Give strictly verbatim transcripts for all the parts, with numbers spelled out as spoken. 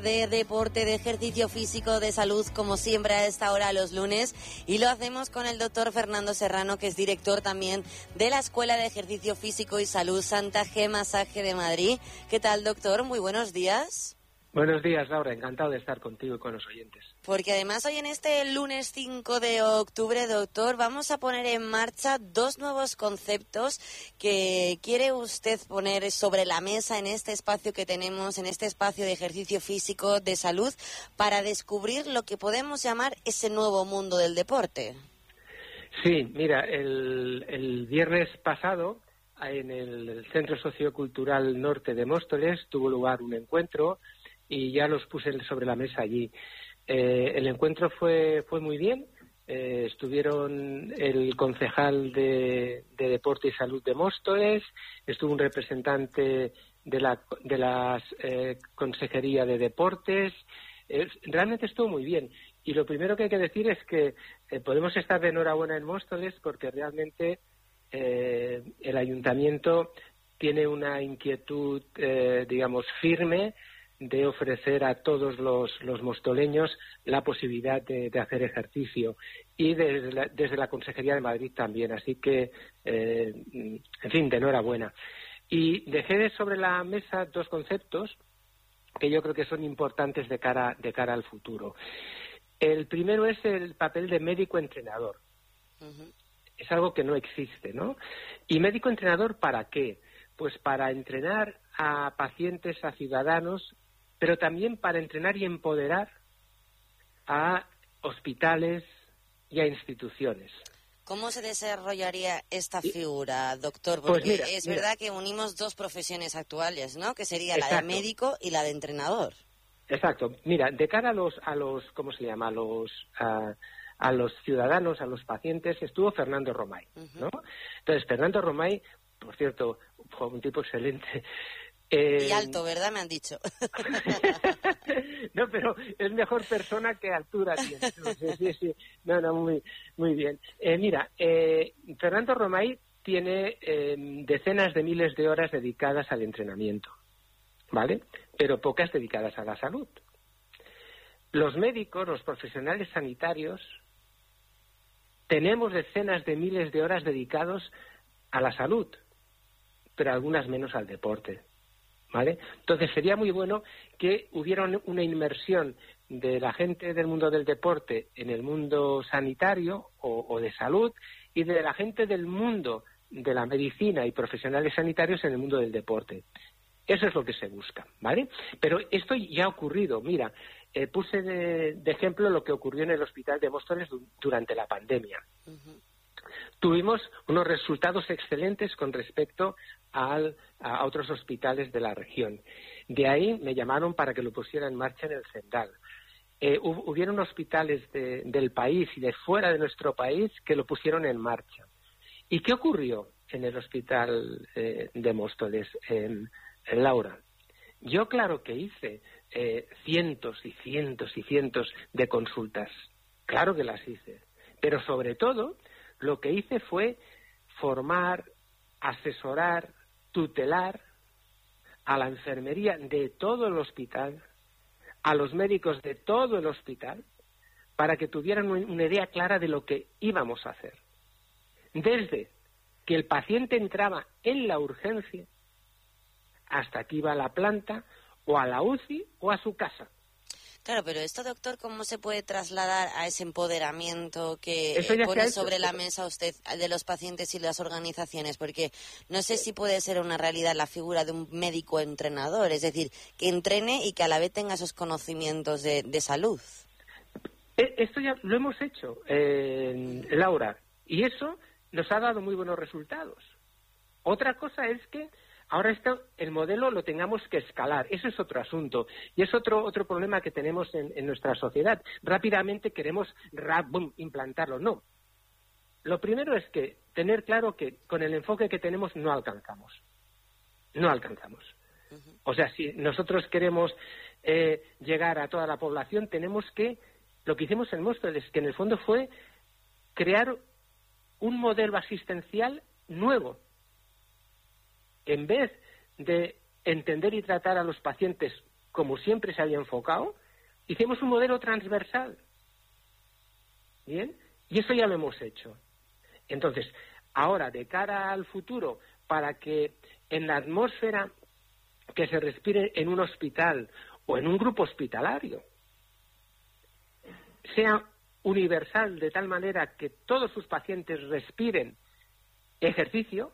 De deporte, de ejercicio físico, de salud, como siempre a esta hora los lunes, y lo hacemos con el doctor Fernando Serrano, que es director también de la Escuela de Ejercicio Físico y Salud Santa G Masaje de Madrid. ¿Qué tal, doctor? Muy buenos días. Buenos días, Laura. Encantado de estar contigo y con los oyentes. Porque además hoy en este lunes cinco de octubre, doctor, vamos a poner en marcha dos nuevos conceptos que quiere usted poner sobre la mesa en este espacio que tenemos, en este espacio de ejercicio físico, de salud, para descubrir lo que podemos llamar ese nuevo mundo del deporte. Sí, mira, el, el viernes pasado en el Centro Sociocultural Norte de Móstoles tuvo lugar un encuentro y ya los puse sobre la mesa allí. Eh, el encuentro fue fue muy bien. Eh, estuvieron el concejal de, de Deporte y Salud de Móstoles, estuvo un representante de la de las eh, Consejería de Deportes. Eh, realmente estuvo muy bien. Y lo primero que hay que decir es que eh, podemos estar de enhorabuena en Móstoles porque realmente eh, el ayuntamiento tiene una inquietud, eh, digamos, firme de ofrecer a todos los, los mostoleños la posibilidad de, de hacer ejercicio, y desde la, desde la Consejería de Madrid también, así que, eh, en fin, de enhorabuena. Y dejé sobre la mesa dos conceptos que yo creo que son importantes de cara, de cara al futuro. El primero es el papel de médico-entrenador. Uh-huh. Es algo que no existe, ¿no? ¿Y médico-entrenador para qué? Pues para entrenar a pacientes, a ciudadanos, pero también para entrenar y empoderar a hospitales y a instituciones. ¿Cómo se desarrollaría esta figura, doctor? Porque pues mira, es mira. verdad que unimos dos profesiones actuales, ¿no? Que sería Exacto. La de médico y la de entrenador. Exacto. Mira, de cara a los, a los ¿cómo se llama? A los, a, a los ciudadanos, a los pacientes, estuvo Fernando Romay, ¿no? Uh-huh. Entonces, Fernando Romay, por cierto, fue un tipo excelente. Eh... Y alto, ¿verdad? Me han dicho. No, pero es mejor persona que altura tiene. No, sí, sí, sí. No, no, muy, muy bien. Eh, mira, eh, Fernando Romay tiene eh, decenas de miles de horas dedicadas al entrenamiento, ¿vale? Pero pocas dedicadas a la salud. Los médicos, los profesionales sanitarios, tenemos decenas de miles de horas dedicados a la salud, pero algunas menos al deporte, ¿vale? Entonces sería muy bueno que hubiera una inmersión de la gente del mundo del deporte en el mundo sanitario o, o de salud, y de la gente del mundo de la medicina y profesionales sanitarios en el mundo del deporte. Eso es lo que se busca, ¿vale? Pero esto ya ha ocurrido. Mira, eh, puse de, de ejemplo lo que ocurrió en el hospital de Móstoles du- durante la pandemia. Uh-huh. Tuvimos unos resultados excelentes con respecto al, a otros hospitales de la región. De ahí me llamaron para que lo pusiera en marcha en el Zendal. Eh, hub, hubieron hospitales de, del país y de fuera de nuestro país que lo pusieron en marcha. ¿Y qué ocurrió en el hospital eh, de Móstoles, en, en Laura? Yo claro que hice eh, cientos y cientos y cientos de consultas. Claro que las hice. Pero sobre todo, lo que hice fue formar, asesorar, tutelar a la enfermería de todo el hospital, a los médicos de todo el hospital, para que tuvieran una idea clara de lo que íbamos a hacer. Desde que el paciente entraba en la urgencia hasta que iba a la planta o a la U C I o a su casa. Claro, pero esto, doctor, ¿cómo se puede trasladar a ese empoderamiento que pone sobre la mesa usted de los pacientes y las organizaciones? Porque no sé si puede ser una realidad la figura de un médico entrenador, es decir, que entrene y que a la vez tenga esos conocimientos de, de salud. Esto ya lo hemos hecho, eh, Laura, y eso nos ha dado muy buenos resultados. Otra cosa es que ahora esto, el modelo lo tengamos que escalar. Eso es otro asunto. Y es otro otro problema que tenemos en, en nuestra sociedad. Rápidamente queremos rap, boom, implantarlo. No. Lo primero es que tener claro que con el enfoque que tenemos no alcanzamos. No alcanzamos. Uh-huh. O sea, si nosotros queremos eh, llegar a toda la población, tenemos que... Lo que hicimos en Móstoles, que en el fondo fue crear un modelo asistencial nuevo. En vez de entender y tratar a los pacientes como siempre se había enfocado, hicimos un modelo transversal. ¿Bien? Y eso ya lo hemos hecho. Entonces, ahora, de cara al futuro, para que en la atmósfera que se respire en un hospital o en un grupo hospitalario sea universal, de tal manera que todos sus pacientes respiren ejercicio,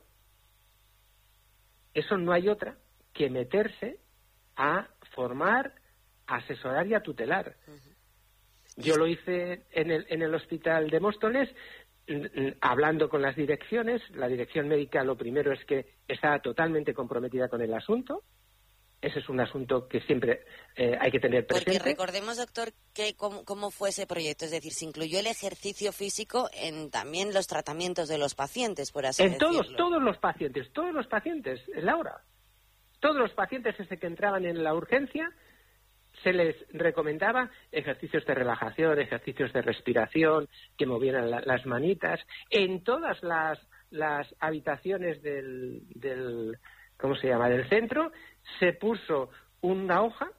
eso no hay otra que meterse a formar, a asesorar y a tutelar. Uh-huh. Yo lo hice en el, en el hospital de Móstoles, hablando con las direcciones. La dirección médica, lo primero es que está totalmente comprometida con el asunto. Ese es un asunto que siempre eh, hay que tener presente. Porque recordemos, doctor, que cómo, cómo fue ese proyecto. Es decir, se incluyó el ejercicio físico en también los tratamientos de los pacientes, por así en decirlo. En todos, todos los pacientes, todos los pacientes, Laura. Todos los pacientes desde que entraban en la urgencia se les recomendaba ejercicios de relajación, ejercicios de respiración, que movieran la, las manitas. En todas las, las habitaciones del, del, ¿cómo se llama?, del centro, se puso una hoja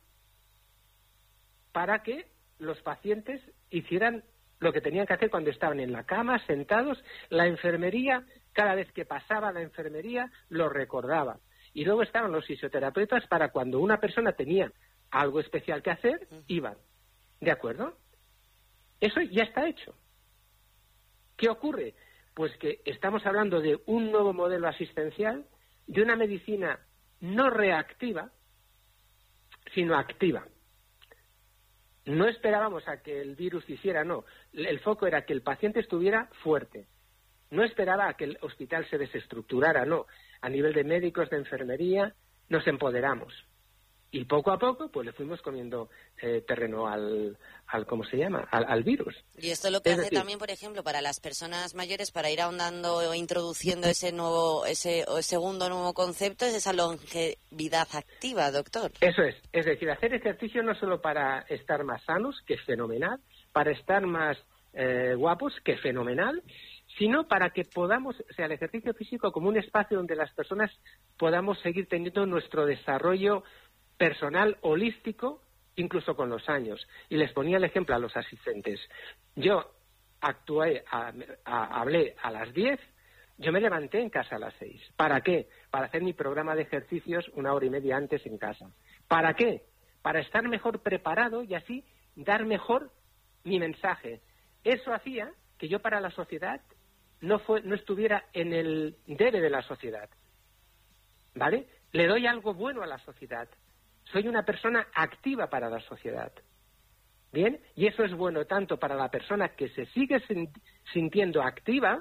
para que los pacientes hicieran lo que tenían que hacer cuando estaban en la cama, sentados. La enfermería, cada vez que pasaba la enfermería, lo recordaba. Y luego estaban los fisioterapeutas para cuando una persona tenía algo especial que hacer, iban. ¿De acuerdo? Eso ya está hecho. ¿Qué ocurre? Pues que estamos hablando de un nuevo modelo asistencial, de una medicina no reactiva, sino activa. No esperábamos a que el virus hiciera, no. El foco era que el paciente estuviera fuerte. No esperaba a que el hospital se desestructurara, no. A nivel de médicos, de enfermería, nos empoderamos. Y poco a poco, pues le fuimos comiendo eh, terreno al, al, ¿cómo se llama?, al, al virus. Y esto es lo que es hace decir, también, por ejemplo, para las personas mayores, para ir ahondando o introduciendo ese nuevo, ese o segundo nuevo concepto, es esa longevidad activa, doctor. Eso es. Es decir, hacer ejercicio no solo para estar más sanos, que es fenomenal, para estar más eh, guapos, que es fenomenal, sino para que podamos, o sea, el ejercicio físico como un espacio donde las personas podamos seguir teniendo nuestro desarrollo personal, holístico, incluso con los años. Y les ponía el ejemplo a los asistentes. Yo actué, a, a, hablé a las diez, yo me levanté en casa a las seis. ¿Para qué? Para hacer mi programa de ejercicios una hora y media antes en casa. ¿Para qué? Para estar mejor preparado y así dar mejor mi mensaje. Eso hacía que yo para la sociedad no, fue, no estuviera en el debe de la sociedad. ¿Vale? Le doy algo bueno a la sociedad. Soy una persona activa para la sociedad. ¿Bien? Y eso es bueno tanto para la persona que se sigue sintiendo activa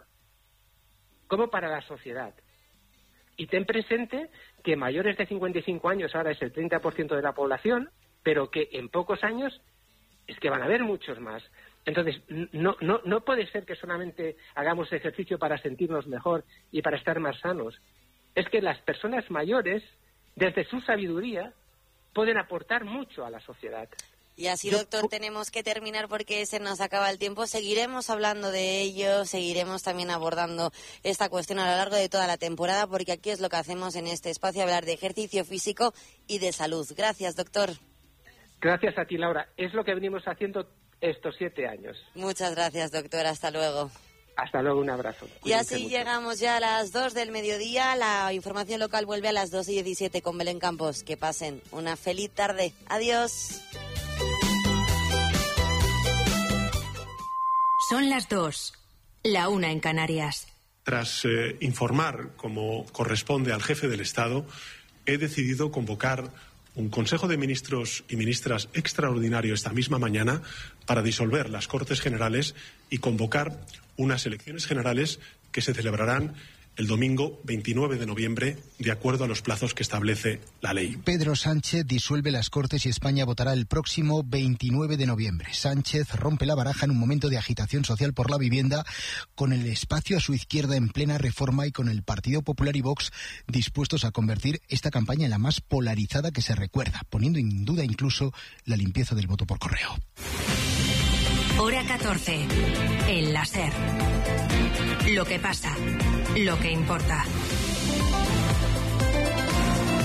como para la sociedad. Y ten presente que mayores de cincuenta y cinco años ahora es el treinta por ciento de la población, pero que en pocos años es que van a haber muchos más. Entonces, no, no, no puede ser que solamente hagamos ejercicio para sentirnos mejor y para estar más sanos. Es que las personas mayores, desde su sabiduría, pueden aportar mucho a la sociedad. Y así, doctor, Yo... tenemos que terminar porque se nos acaba el tiempo. Seguiremos hablando de ello, seguiremos también abordando esta cuestión a lo largo de toda la temporada, porque aquí es lo que hacemos en este espacio, hablar de ejercicio físico y de salud. Gracias, doctor. Gracias a ti, Laura. Es lo que venimos haciendo estos siete años. Muchas gracias, doctor. Hasta luego. Hasta luego, un abrazo. Cuídense y así mucho. Llegamos ya a las dos del mediodía. La información local vuelve a las dos y diecisiete con Belén Campos. Que pasen una feliz tarde. Adiós. Son las dos, la una en Canarias. Tras eh, informar, como corresponde al jefe del Estado, he decidido convocar un Consejo de Ministros y Ministras extraordinario esta misma mañana para disolver las Cortes Generales y convocar unas elecciones generales que se celebrarán el domingo veintinueve de noviembre, de acuerdo a los plazos que establece la ley. Pedro Sánchez disuelve las Cortes y España votará el próximo veintinueve de noviembre. Sánchez rompe la baraja en un momento de agitación social por la vivienda, con el espacio a su izquierda en plena reforma y con el Partido Popular y Vox dispuestos a convertir esta campaña en la más polarizada que se recuerda, poniendo en duda incluso la limpieza del voto por correo. Hora catorce. El la SER. Lo que pasa, lo que importa.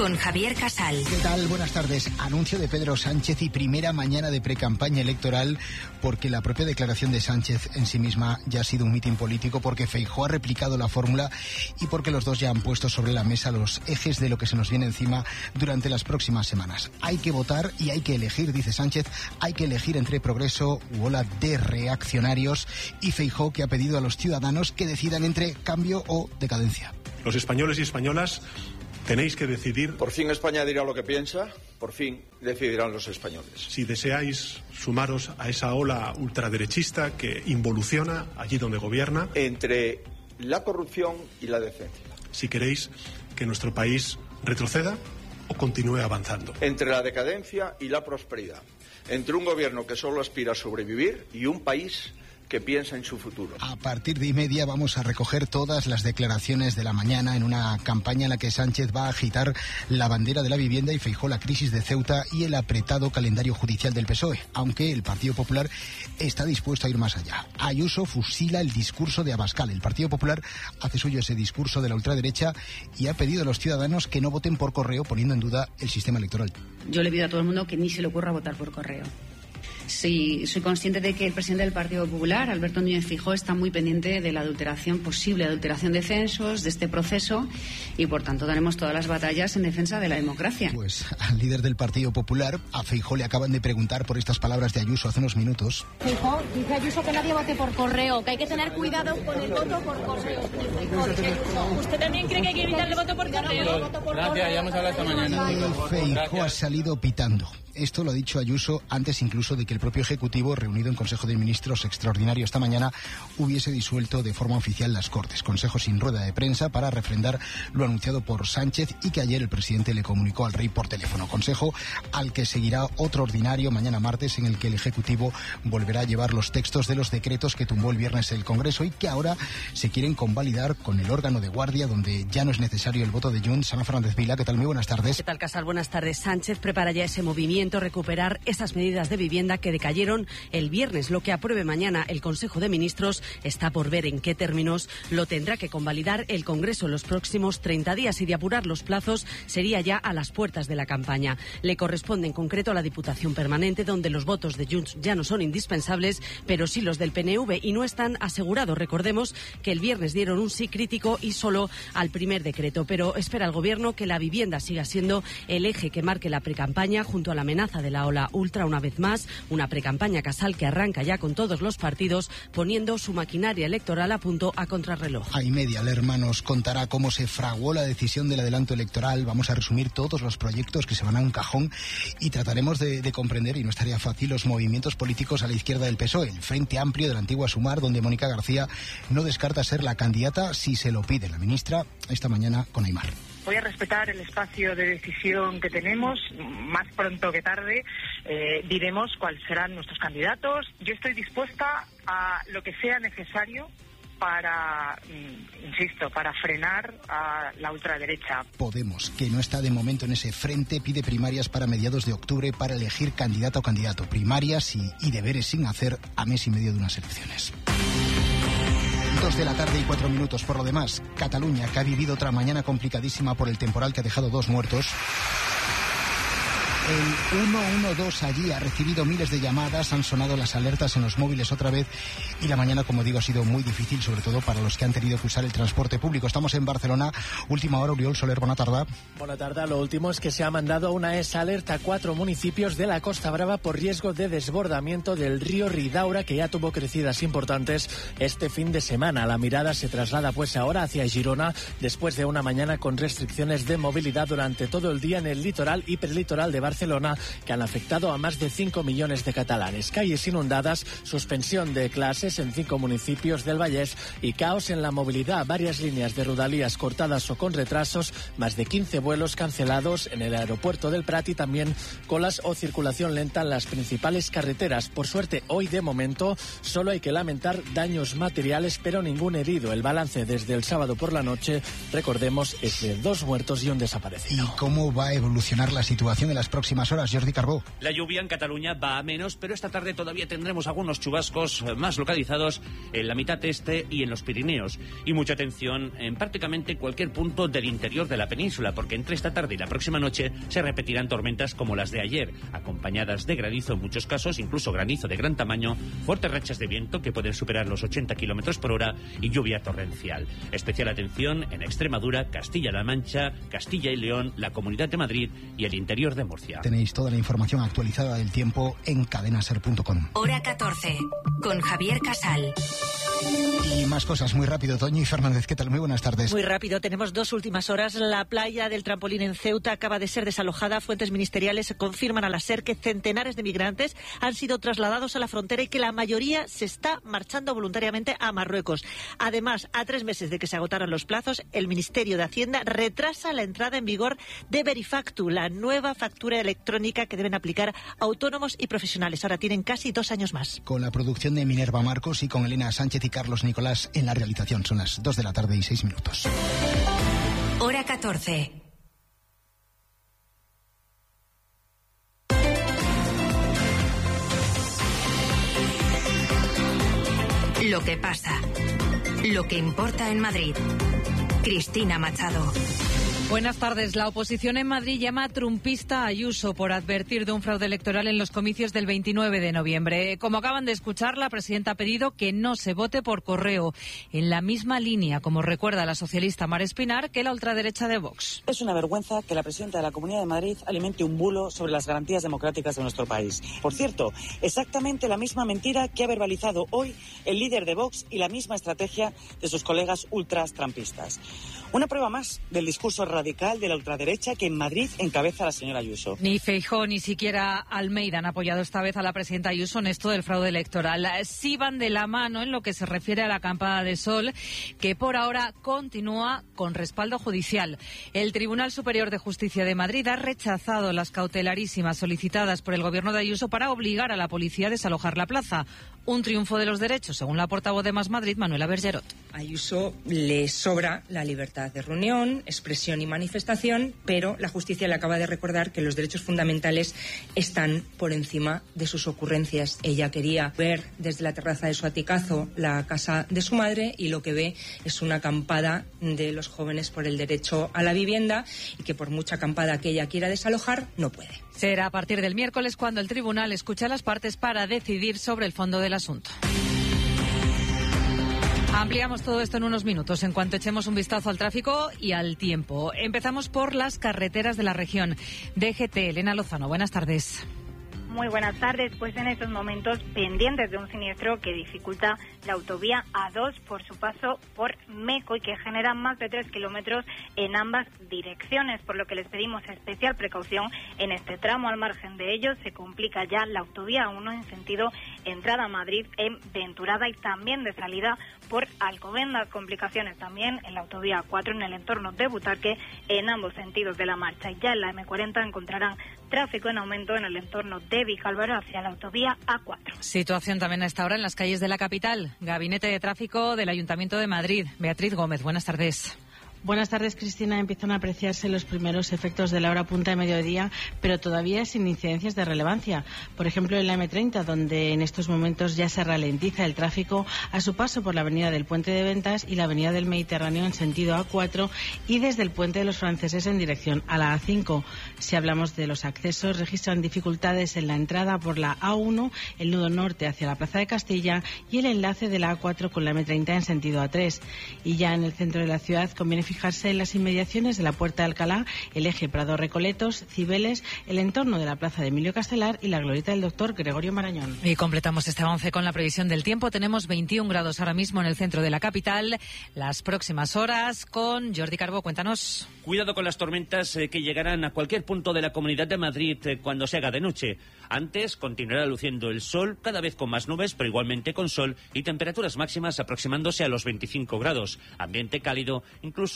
con Javier Casal. ¿Qué tal? Buenas tardes. Anuncio de Pedro Sánchez y primera mañana de precampaña electoral, porque la propia declaración de Sánchez en sí misma ya ha sido un mitin político, porque Feijóo ha replicado la fórmula y porque los dos ya han puesto sobre la mesa los ejes de lo que se nos viene encima durante las próximas semanas. Hay que votar y hay que elegir, dice Sánchez, hay que elegir entre progreso u ola de reaccionarios, y Feijóo, que ha pedido a los ciudadanos que decidan entre cambio o decadencia. Los españoles y españolas tenéis que decidir. Por fin España dirá lo que piensa, por fin decidirán los españoles. Si deseáis sumaros a esa ola ultraderechista que involuciona allí donde gobierna. Entre la corrupción y la decencia. Si queréis que nuestro país retroceda o continúe avanzando. Entre la decadencia y la prosperidad. Entre un gobierno que solo aspira a sobrevivir y un país que piensa en su futuro. A partir de y media vamos a recoger todas las declaraciones de la mañana en una campaña en la que Sánchez va a agitar la bandera de la vivienda y Feijóo la crisis de Ceuta y el apretado calendario judicial del P S O E, aunque el Partido Popular está dispuesto a ir más allá. Ayuso fusila el discurso de Abascal. El Partido Popular hace suyo ese discurso de la ultraderecha y ha pedido a los ciudadanos que no voten por correo, poniendo en duda el sistema electoral. Yo le pido a todo el mundo que ni se le ocurra votar por correo. Sí, soy consciente de que el presidente del Partido Popular, Alberto Núñez Feijóo, está muy pendiente de la adulteración, posible adulteración de censos, de este proceso, y por tanto daremos todas las batallas en defensa de la democracia. Pues al líder del Partido Popular, a Feijóo, le acaban de preguntar por estas palabras de Ayuso hace unos minutos. Feijóo, dice Ayuso que nadie vote por correo, que hay que tener cuidado con el voto por correo. ¿Usted también cree que hay que evitar el voto por correo? Gracias, ya hemos hablado esta mañana. Feijóo ha salido pitando. Esto lo ha dicho Ayuso antes incluso de que el propio Ejecutivo, reunido en Consejo de Ministros extraordinario esta mañana, hubiese disuelto de forma oficial las Cortes. Consejo sin rueda de prensa para refrendar lo anunciado por Sánchez y que ayer el presidente le comunicó al rey por teléfono. Consejo al que seguirá otro ordinario mañana martes, en el que el Ejecutivo volverá a llevar los textos de los decretos que tumbó el viernes el Congreso y que ahora se quieren convalidar con el órgano de guardia, donde ya no es necesario el voto de Junts. Ana Fernández Vila, ¿qué tal? Muy buenas tardes. ¿Qué tal, Casal? Buenas tardes. Sánchez prepara ya ese movimiento, recuperar esas medidas de vivienda que decayeron el viernes. Lo que apruebe mañana el Consejo de Ministros está por ver en qué términos lo tendrá que convalidar el Congreso en los próximos treinta días, y de apurar los plazos sería ya a las puertas de la campaña. Le corresponde en concreto a la Diputación Permanente, donde los votos de Junts ya no son indispensables, pero sí los del P N V, y no están asegurados. Recordemos que el viernes dieron un sí crítico y solo al primer decreto, pero espera el Gobierno que la vivienda siga siendo el eje que marque la precampaña, junto a la amenaza de la ola ultra una vez más, una precampaña, Casal, que arranca ya con todos los partidos poniendo su maquinaria electoral a punto a contrarreloj. A y media, Lerma nos contará cómo se fraguó la decisión del adelanto electoral. Vamos a resumir todos los proyectos que se van a un cajón y trataremos de, de comprender, y no estaría fácil, los movimientos políticos a la izquierda del P S O E, el Frente Amplio de la antigua Sumar, donde Mónica García no descarta ser la candidata si se lo pide la ministra, esta mañana con Aimar. Voy a respetar el espacio de decisión que tenemos. Más pronto que tarde eh, diremos cuáles serán nuestros candidatos. Yo estoy dispuesta a lo que sea necesario para, insisto, para frenar a la ultraderecha. Podemos, que no está de momento en ese frente, pide primarias para mediados de octubre para elegir candidata o candidato. Primarias y, y deberes sin hacer a mes y medio de unas elecciones. Dos de la tarde y cuatro minutos. Por lo demás, Cataluña, que ha vivido otra mañana complicadísima por el temporal que ha dejado dos muertos. El uno uno dos allí ha recibido miles de llamadas, han sonado las alertas en los móviles otra vez, y la mañana, como digo, ha sido muy difícil, sobre todo para los que han tenido que usar el transporte público. Estamos en Barcelona, última hora. Oriol Soler, buena tarde. Buena tarde. Lo último es que se ha mandado una E S alerta a cuatro municipios de la Costa Brava por riesgo de desbordamiento del río Ridaura, que ya tuvo crecidas importantes este fin de semana. La mirada se traslada pues ahora hacia Girona, después de una mañana con restricciones de movilidad durante todo el día en el litoral y prelitoral de Barcelona, Barcelona, que han afectado a más de cinco millones de catalanes. Calles inundadas, suspensión de clases en cinco municipios del Vallès y caos en la movilidad. Varias líneas de Rodalies cortadas o con retrasos, más de quince vuelos cancelados en el aeropuerto del Prat y también colas o circulación lenta en las principales carreteras. Por suerte, hoy de momento solo hay que lamentar daños materiales, pero ningún herido. El balance desde el sábado por la noche, recordemos, es de dos muertos y un desaparecido. ¿Y cómo va a evolucionar la situación en las próximas próximas horas. Jordi Carbó. La lluvia en Cataluña va a menos, pero esta tarde todavía tendremos algunos chubascos más localizados en la mitad este y en los Pirineos. Y mucha atención en prácticamente cualquier punto del interior de la península, porque entre esta tarde y la próxima noche se repetirán tormentas como las de ayer, acompañadas de granizo en muchos casos, incluso granizo de gran tamaño, fuertes rachas de viento que pueden superar los ochenta kilómetros por hora y lluvia torrencial. Especial atención en Extremadura, Castilla-La Mancha, Castilla y León, la Comunidad de Madrid y el interior de Murcia. Tenéis toda la información actualizada del tiempo en cadenaser punto com. Hora catorce, con Javier Casal. Y más cosas muy rápido. Toño y Fernández, ¿qué tal? Muy buenas tardes. Muy rápido, tenemos dos últimas horas. La playa del Trampolín en Ceuta acaba de ser desalojada. Fuentes ministeriales confirman a la SER que centenares de migrantes han sido trasladados a la frontera y que la mayoría se está marchando voluntariamente a Marruecos. Además, a tres meses de que se agotaron los plazos, el Ministerio de Hacienda retrasa la entrada en vigor de Verifactu, la nueva factura electrónica que deben aplicar autónomos y profesionales. Ahora tienen casi dos años más. Con la producción de Minerva Marcos y con Elena Sánchez y Carlos Nicolás en la realización. Son las dos de la tarde y seis minutos. Hora catorce. Lo que pasa. Lo que importa en Madrid. Cristina Machado. Buenas tardes. La oposición en Madrid llama trumpista a Ayuso por advertir de un fraude electoral en los comicios del veintinueve de noviembre. Como acaban de escuchar, la presidenta ha pedido que no se vote por correo, en la misma línea, como recuerda la socialista Mar Espinar, que la ultraderecha de Vox. Es una vergüenza que la presidenta de la Comunidad de Madrid alimente un bulo sobre las garantías democráticas de nuestro país. Por cierto, exactamente la misma mentira que ha verbalizado hoy el líder de Vox y la misma estrategia de sus colegas ultras trampistas. Una prueba más del discurso radical de la ultraderecha que en Madrid encabeza la señora Ayuso. Ni Feijóo ni siquiera Almeida han apoyado esta vez a la presidenta Ayuso en esto del fraude electoral. Sí van de la mano en lo que se refiere a la acampada de sol, que por ahora continúa con respaldo judicial. El Tribunal Superior de Justicia de Madrid ha rechazado las cautelarísimas solicitadas por el gobierno de Ayuso para obligar a la policía a desalojar la plaza. Un triunfo de los derechos, según la portavoz de Más Madrid, Manuela Bergerot. A Ayuso le sobra la libertad de reunión, expresión y manifestación, pero la justicia le acaba de recordar que los derechos fundamentales están por encima de sus ocurrencias. Ella quería ver desde la terraza de su aticazo la casa de su madre y lo que ve es una acampada de los jóvenes por el derecho a la vivienda y que por mucha acampada que ella quiera desalojar, no puede. Será a partir del miércoles cuando el tribunal escuche a las partes para decidir sobre el fondo del asunto. Ampliamos todo esto en unos minutos, en cuanto echemos un vistazo al tráfico y al tiempo. Empezamos por las carreteras de la región. D G T, Elena Lozano, buenas tardes. Muy buenas tardes. Pues en estos momentos pendientes de un siniestro que dificulta la autovía A dos por su paso por Meco y que genera más de tres kilómetros en ambas direcciones, por lo que les pedimos especial precaución en este tramo. Al margen de ello, se complica ya la autovía A uno en sentido entrada a Madrid en Venturada y también de salida por Alcobendas. Complicaciones también en la autovía A cuatro en el entorno de Butarque en ambos sentidos de la marcha. Y ya en la M cuarenta encontrarán tráfico en aumento en el entorno de Vicálvaro hacia la autovía A cuatro. Situación también a esta hora en las calles de la capital. Gabinete de Tráfico del Ayuntamiento de Madrid. Beatriz Gómez, buenas tardes. Buenas tardes, Cristina. Empiezan a apreciarse los primeros efectos de la hora punta de mediodía, pero todavía sin incidencias de relevancia. Por ejemplo, en la M treinta, donde en estos momentos ya se ralentiza el tráfico a su paso por la avenida del Puente de Ventas y la avenida del Mediterráneo en sentido A cuatro y desde el Puente de los Franceses en dirección a la A cinco. Si hablamos de los accesos, registran dificultades en la entrada por la A uno, el nudo norte hacia la Plaza de Castilla y el enlace de la A cuatro con la M treinta en sentido A tres. Y ya en el centro de la ciudad conviene fijarse en las inmediaciones de la Puerta de Alcalá, el eje Prado-Recoletos, Cibeles, el entorno de la Plaza de Emilio Castelar y la glorieta del doctor Gregorio Marañón. Y completamos este avance con la previsión del tiempo. Tenemos veintiún grados ahora mismo en el centro de la capital. Las próximas horas con Jordi Carbó, cuéntanos. Cuidado con las tormentas eh, que llegarán a cualquier punto de la Comunidad de Madrid eh, cuando se haga de noche. Antes continuará luciendo el sol, cada vez con más nubes, pero igualmente con sol y temperaturas máximas aproximándose a los veinticinco grados. Ambiente cálido, incluso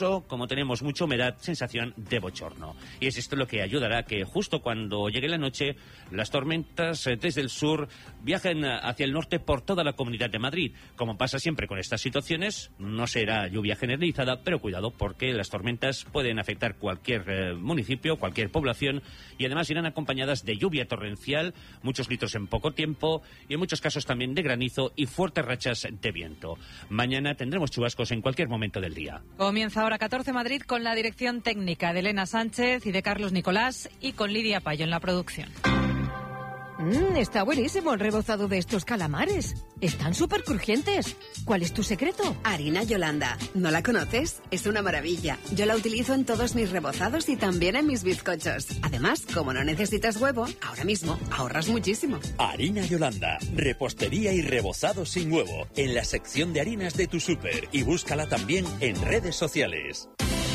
pero como tenemos mucha humedad, sensación de bochorno. Y es esto lo que ayudará a que justo cuando llegue la noche, las tormentas eh, desde el sur viajen hacia el norte por toda la Comunidad de Madrid. Como pasa siempre con estas situaciones, no será lluvia generalizada, pero cuidado porque las tormentas pueden afectar cualquier eh, municipio, cualquier población, y además irán acompañadas de lluvia torrencial, muchos litros en poco tiempo y en muchos casos también de granizo y fuertes rachas de viento. Mañana tendremos chubascos en cualquier momento del día. Comienza ahora catorce Madrid con la dirección técnica de Elena Sánchez y de Carlos Nicolás y con Lidia Payo en la producción. Mmm, está buenísimo el rebozado de estos calamares. Están súper crujientes. ¿Cuál es tu secreto? Harina Yolanda. ¿No la conoces? Es una maravilla. Yo la utilizo en todos mis rebozados y también en mis bizcochos. Además, como no necesitas huevo, ahora mismo ahorras muchísimo. Harina Yolanda. Repostería y rebozado sin huevo. En la sección de harinas de tu súper. Y búscala también en redes sociales.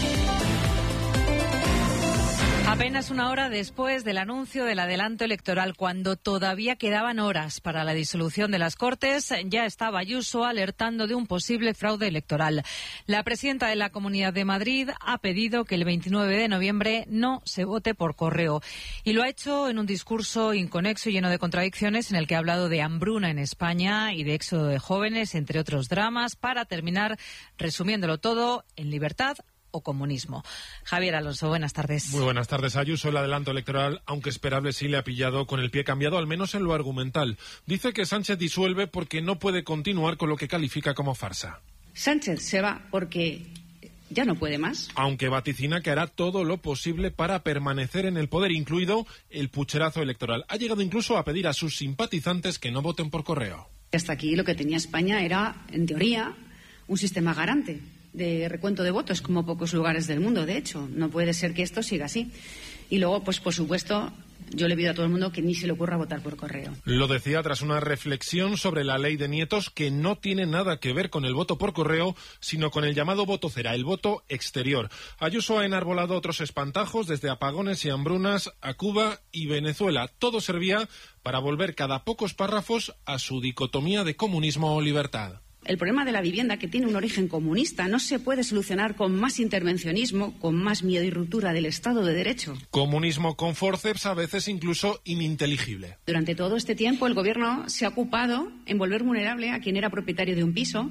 Apenas una hora después del anuncio del adelanto electoral, cuando todavía quedaban horas para la disolución de las Cortes, ya estaba Ayuso alertando de un posible fraude electoral. La presidenta de la Comunidad de Madrid ha pedido que el veintinueve de noviembre no se vote por correo. Y lo ha hecho en un discurso inconexo y lleno de contradicciones en el que ha hablado de hambruna en España y de éxodo de jóvenes, entre otros dramas, para terminar resumiéndolo todo en libertad o comunismo. Javier Alonso, buenas tardes. Muy buenas tardes. Ayuso, el adelanto electoral, aunque esperable, sí le ha pillado con el pie cambiado, al menos en lo argumental. Dice que Sánchez disuelve porque no puede continuar con lo que califica como farsa. Sánchez se va porque ya no puede más. Aunque vaticina que hará todo lo posible para permanecer en el poder, incluido el pucherazo electoral. Ha llegado incluso a pedir a sus simpatizantes que no voten por correo. Hasta aquí lo que tenía España era, en teoría, un sistema garante de recuento de votos, como pocos lugares del mundo, de hecho. No puede ser que esto siga así. Y luego, pues por supuesto, yo le pido a todo el mundo que ni se le ocurra votar por correo. Lo decía tras una reflexión sobre la ley de nietos que no tiene nada que ver con el voto por correo, sino con el llamado voto cera, el voto exterior. Ayuso ha enarbolado otros espantajos, desde apagones y hambrunas a Cuba y Venezuela. Todo servía para volver cada pocos párrafos a su dicotomía de comunismo o libertad. El problema de la vivienda, que tiene un origen comunista, no se puede solucionar con más intervencionismo, con más miedo y ruptura del Estado de Derecho. Comunismo con forceps, a veces incluso ininteligible. Durante todo este tiempo, el Gobierno se ha ocupado en volver vulnerable a quien era propietario de un piso,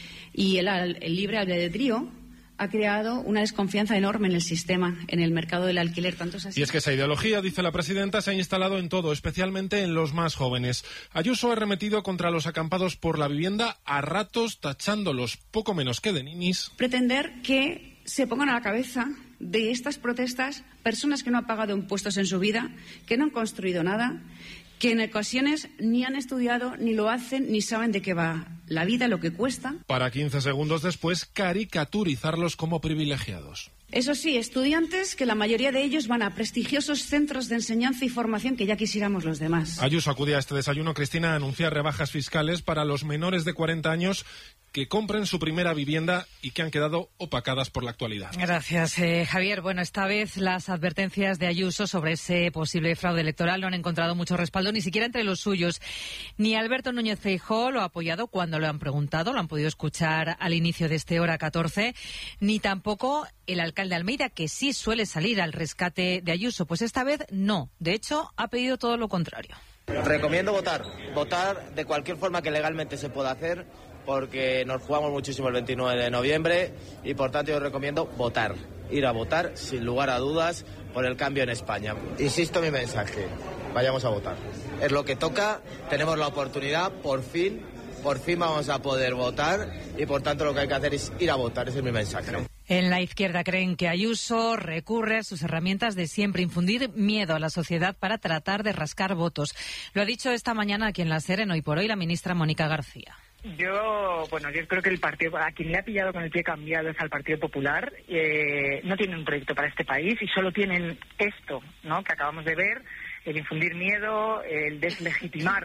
y el, el libre albedrío ha creado una desconfianza enorme en el sistema, en el mercado del alquiler. Tanto es así. Y es que esa ideología, dice la presidenta, se ha instalado en todo, especialmente en los más jóvenes. Ayuso ha arremetido contra los acampados por la vivienda, a ratos tachándolos poco menos que de ninis. Pretender que se pongan a la cabeza de estas protestas personas que no han pagado impuestos en su vida, que no han construido nada, que en ocasiones ni han estudiado, ni lo hacen, ni saben de qué va la vida, lo que cuesta. Para quince segundos después caricaturizarlos como privilegiados. Eso sí, estudiantes que la mayoría de ellos van a prestigiosos centros de enseñanza y formación que ya quisiéramos los demás. Ayuso acude a este desayuno, Cristina, a anunciar rebajas fiscales para los menores de cuarenta años que compren su primera vivienda y que han quedado opacadas por la actualidad. Gracias, eh, Javier. Bueno, esta vez las advertencias de Ayuso sobre ese posible fraude electoral no han encontrado mucho respaldo, ni siquiera entre los suyos. Ni Alberto Núñez Feijóo lo ha apoyado cuando lo han preguntado, lo han podido escuchar al inicio de este Hora catorce, ni tampoco el alcalde Almeida, que sí suele salir al rescate de Ayuso. Pues esta vez no. De hecho, ha pedido todo lo contrario. Recomiendo votar. Votar de cualquier forma que legalmente se pueda hacer, porque nos jugamos muchísimo el veintinueve de noviembre y por tanto yo recomiendo votar, ir a votar sin lugar a dudas por el cambio en España. Insisto en mi mensaje, vayamos a votar. Es lo que toca, tenemos la oportunidad, por fin, por fin vamos a poder votar y por tanto lo que hay que hacer es ir a votar, ese es mi mensaje. En la izquierda creen que Ayuso recurre a sus herramientas de siempre, infundir miedo a la sociedad para tratar de rascar votos. Lo ha dicho esta mañana aquí en La Ser, en Hoy por Hoy, la ministra Mónica García. Yo, bueno, yo creo que el partido, a quien le ha pillado con el pie cambiado es al Partido Popular. Eh, no tienen un proyecto para este país y solo tienen esto, ¿no?, que acabamos de ver, el infundir miedo, el deslegitimar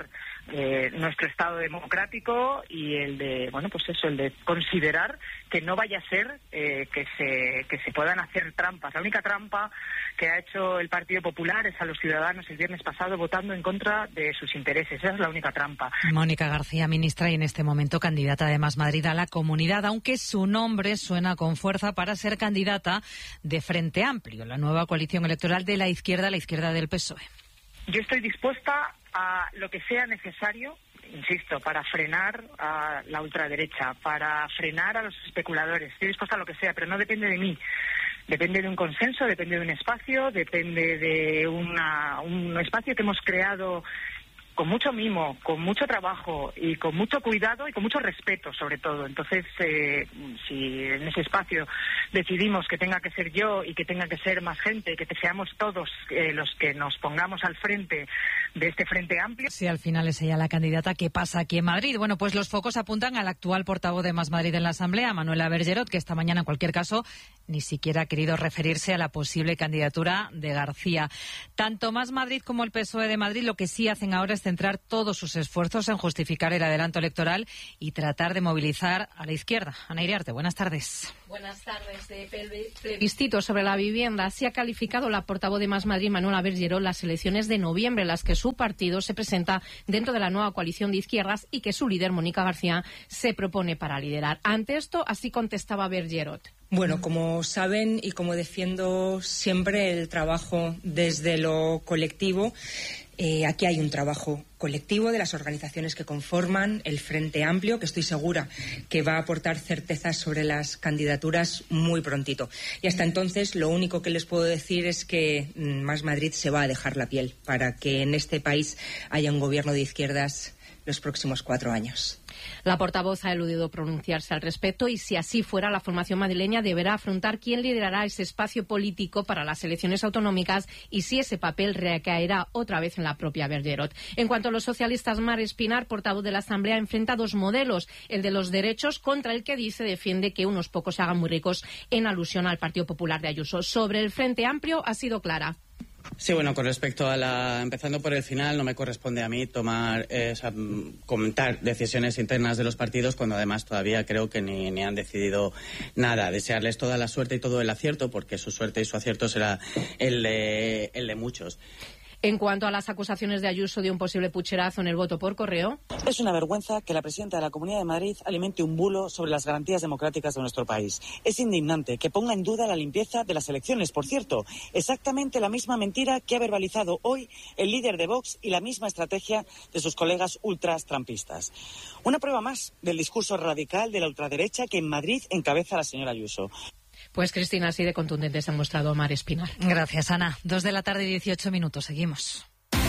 eh, nuestro Estado democrático y el de, bueno, pues eso, el de considerar que no vaya a ser eh, que se que se puedan hacer trampas. La única trampa que ha hecho el Partido Popular es a los ciudadanos el viernes pasado votando en contra de sus intereses. Esa es la única trampa. Mónica García, ministra y en este momento candidata de Más Madrid a la Comunidad, aunque su nombre suena con fuerza para ser candidata de Frente Amplio, la nueva coalición electoral de la izquierda, la izquierda del P S O E. Yo estoy dispuesta a lo que sea necesario, insisto, para frenar a la ultraderecha, para frenar a los especuladores. Estoy dispuesta a lo que sea, pero no depende de mí. Depende de un consenso, depende de un espacio, depende de una, un espacio que hemos creado con mucho mimo, con mucho trabajo y con mucho cuidado y con mucho respeto, sobre todo. Entonces, eh, si en ese espacio decidimos que tenga que ser yo y que tenga que ser más gente, que seamos todos eh, los que nos pongamos al frente de este Frente Amplio. Si al final es ella la candidata, ¿qué pasa aquí en Madrid? Bueno, pues los focos apuntan al actual portavoz de Más Madrid en la Asamblea, Manuela Bergerot, que esta mañana, en cualquier caso, ni siquiera ha querido referirse a la posible candidatura de García. Tanto Más Madrid como el P S O E de Madrid lo que sí hacen ahora es centrar todos sus esfuerzos en justificar el adelanto electoral y tratar de movilizar a la izquierda. Ana Iriarte, buenas tardes. Buenas tardes. De plebiscito sobre la vivienda, así ha calificado la portavoz de Más Madrid, Manuela Bergerot, las elecciones de noviembre, en las que su partido se presenta dentro de la nueva coalición de izquierdas y que su líder, Mónica García, se propone para liderar. Ante esto, así contestaba Bergerot. Bueno, como saben y como defiendo siempre el trabajo desde lo colectivo, eh, aquí hay un trabajo colectivo de las organizaciones que conforman el Frente Amplio, que estoy segura que va a aportar certezas sobre las candidaturas muy prontito. Y hasta entonces lo único que les puedo decir es que Más Madrid se va a dejar la piel para que en este país haya un gobierno de izquierdas los próximos cuatro años. La portavoz ha eludido pronunciarse al respecto y, si así fuera, la formación madrileña deberá afrontar quién liderará ese espacio político para las elecciones autonómicas y si ese papel recaerá otra vez en la propia Bergerot. En cuanto a los socialistas, Mar Espinar, portavoz de la Asamblea, enfrenta dos modelos, el de los derechos contra el que dice defiende que unos pocos se hagan muy ricos, en alusión al Partido Popular de Ayuso. Sobre el Frente Amplio ha sido clara. Sí, bueno, con respecto a la... Empezando por el final, no me corresponde a mí tomar, eh, o sea, comentar decisiones internas de los partidos cuando además todavía creo que ni, ni han decidido nada. Desearles toda la suerte y todo el acierto, porque su suerte y su acierto será el de, el de muchos. En cuanto a las acusaciones de Ayuso de un posible pucherazo en el voto por correo. Es una vergüenza que la presidenta de la Comunidad de Madrid alimente un bulo sobre las garantías democráticas de nuestro país. Es indignante que ponga en duda la limpieza de las elecciones. Por cierto, exactamente la misma mentira que ha verbalizado hoy el líder de Vox y la misma estrategia de sus colegas ultras trampistas. Una prueba más del discurso radical de la ultraderecha que en Madrid encabeza la señora Ayuso. Pues, Cristina, así de contundente se ha mostrado Mar Espinar. Gracias, Ana. Dos de la tarde y dieciocho minutos. Seguimos.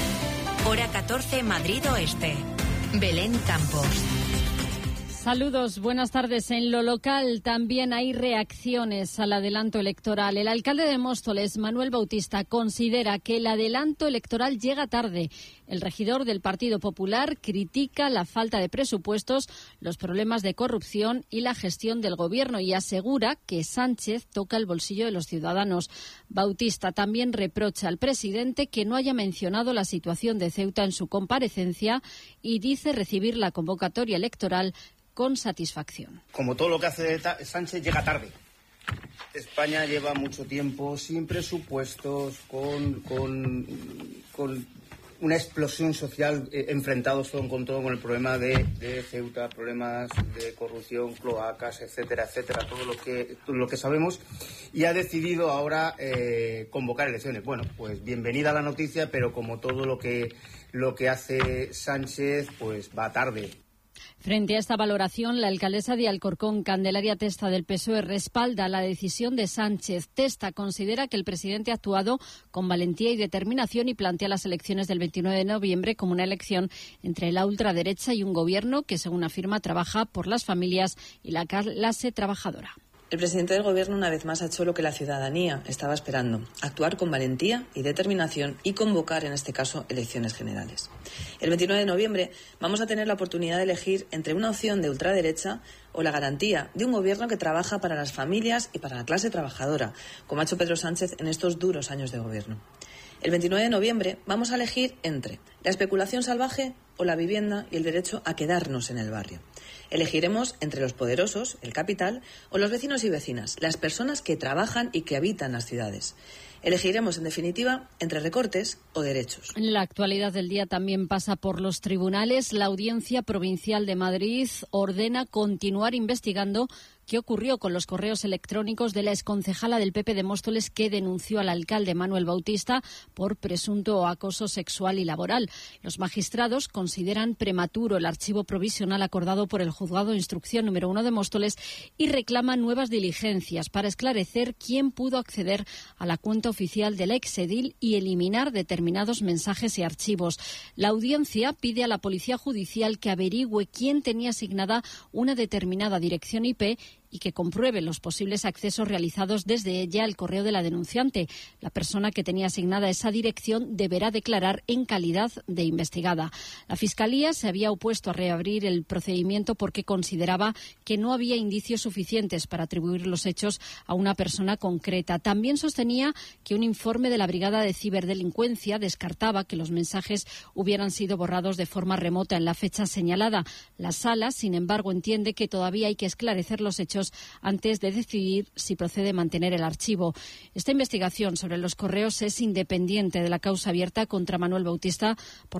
Hora catorce, Madrid Oeste. Belén Campos. Saludos, buenas tardes. En lo local también hay reacciones al adelanto electoral. El alcalde de Móstoles, Manuel Bautista, considera que el adelanto electoral llega tarde. El regidor del Partido Popular critica la falta de presupuestos, los problemas de corrupción y la gestión del gobierno y asegura que Sánchez toca el bolsillo de los ciudadanos. Bautista también reprocha al presidente que no haya mencionado la situación de Ceuta en su comparecencia y dice recibir la convocatoria electoral con satisfacción. Como todo lo que hace Sánchez, llega tarde. España lleva mucho tiempo sin presupuestos, con, con, con una explosión social, eh, enfrentados con todo con el problema de, de Ceuta, problemas de corrupción, cloacas, etcétera, etcétera, todo lo que, todo lo que sabemos, y ha decidido ahora eh, convocar elecciones. Bueno, pues bienvenida la noticia, pero como todo lo que, lo que hace Sánchez, pues va tarde. Frente a esta valoración, la alcaldesa de Alcorcón, Candelaria Testa, del P S O E, respalda la decisión de Sánchez. Testa considera que el presidente ha actuado con valentía y determinación y plantea las elecciones del veintinueve de noviembre como una elección entre la ultraderecha y un gobierno que, según afirma, trabaja por las familias y la clase trabajadora. El presidente del Gobierno una vez más ha hecho lo que la ciudadanía estaba esperando, actuar con valentía y determinación y convocar, en este caso, elecciones generales. El veintinueve de noviembre vamos a tener la oportunidad de elegir entre una opción de ultraderecha o la garantía de un Gobierno que trabaja para las familias y para la clase trabajadora, como ha hecho Pedro Sánchez en estos duros años de Gobierno. El veintinueve de noviembre vamos a elegir entre la especulación salvaje o la vivienda y el derecho a quedarnos en el barrio. Elegiremos entre los poderosos, el capital, o los vecinos y vecinas, las personas que trabajan y que habitan las ciudades. Elegiremos, en definitiva, entre recortes o derechos. La actualidad del día también pasa por los tribunales. La Audiencia Provincial de Madrid ordena continuar investigando qué ocurrió con los correos electrónicos de la exconcejala del P P de Móstoles que denunció al alcalde Manuel Bautista por presunto acoso sexual y laboral. Los magistrados consideran prematuro el archivo provisional acordado por el Juzgado de Instrucción número uno de Móstoles y reclaman nuevas diligencias para esclarecer quién pudo acceder a la cuenta oficial del exedil y eliminar determinados mensajes y archivos. La audiencia pide a la Policía Judicial que averigüe quién tenía asignada una determinada dirección I P y que compruebe los posibles accesos realizados desde ella al correo de la denunciante. La persona que tenía asignada esa dirección deberá declarar en calidad de investigada. La Fiscalía se había opuesto a reabrir el procedimiento porque consideraba que no había indicios suficientes para atribuir los hechos a una persona concreta. También sostenía que un informe de la Brigada de Ciberdelincuencia descartaba que los mensajes hubieran sido borrados de forma remota en la fecha señalada. La Sala, sin embargo, entiende que todavía hay que esclarecer los hechos antes de decidir si procede mantener el archivo. Esta investigación sobre los correos es independiente de la causa abierta contra Manuel Bautista por